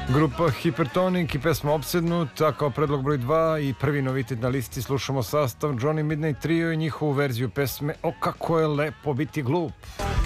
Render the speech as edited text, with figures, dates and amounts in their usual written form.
Grupa Hipertonik i pesma Opsednut, a kao predlog broj 2 i prvi novitet na listi slušamo sastav Johnny Midnight Trio i njihovu verziju pesme O kako je lepo biti glup.